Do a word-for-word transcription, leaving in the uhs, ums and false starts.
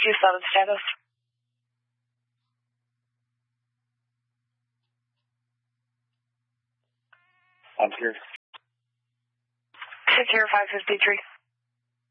Q seven status. I'm here. Six zero five fifty three.